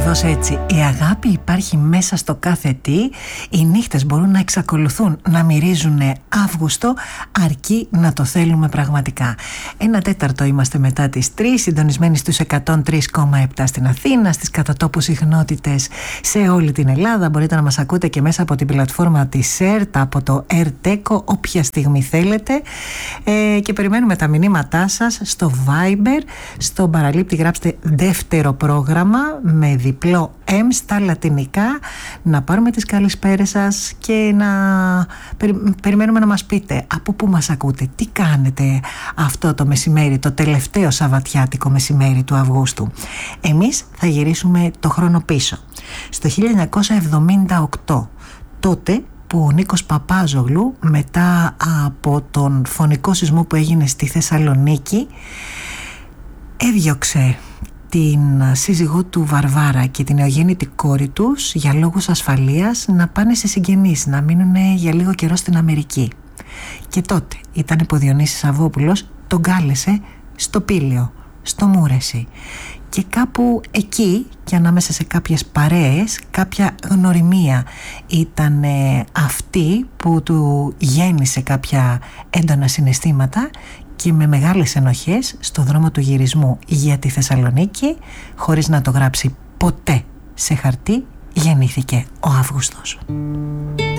Ακριβώς έτσι. Η αγάπη υπάρχει μέσα στο κάθε τι. Οι νύχτες μπορούν να εξακολουθούν να μυρίζουν Αύγουστο, αρκεί να το θέλουμε πραγματικά. 1/4 είμαστε μετά τις 3, συντονισμένοι στους 103,7 στην Αθήνα, στις κατατόπους συχνότητες σε όλη την Ελλάδα. Μπορείτε να μας ακούτε και μέσα από την πλατφόρμα της ΕΡΤ, από το ΕΡΤΕΚΟ, όποια στιγμή θέλετε. Και περιμένουμε τα μηνύματά σας στο Viber. Στον παραλήπτη γράψτε δεύτερο πρόγραμμα με διπλό M στα λατινικά, να πάρουμε τις καλησπέρες σας και να περιμένουμε να μας πείτε από πού μας ακούτε, τι κάνετε αυτό το μεσημέρι, το τελευταίο σαββατιάτικο μεσημέρι του Αυγούστου. Εμείς θα γυρίσουμε το χρόνο πίσω στο 1978, τότε που ο Νίκος Παπάζογλου, μετά από τον φωνικό σεισμό που έγινε στη Θεσσαλονίκη, έδιωξε την σύζυγό του Βαρβάρα και την νεογέννητη κόρη τους για λόγους ασφαλείας να πάνε σε συγγενείς, να μείνουν για λίγο καιρό στην Αμερική. Και τότε ήταν που ο Διονύσης Αββόπουλος τον κάλεσε στο Πήλαιο, στο Μούρεσι. Και κάπου εκεί και ανάμεσα σε κάποιες παρέες, κάποια γνωριμία ήταν αυτή που του γέννησε κάποια έντονα συναισθήματα και με μεγάλες ενοχές στο δρόμο του γυρισμού για τη Θεσσαλονίκη, χωρίς να το γράψει ποτέ σε χαρτί, γεννήθηκε ο Αύγουστος.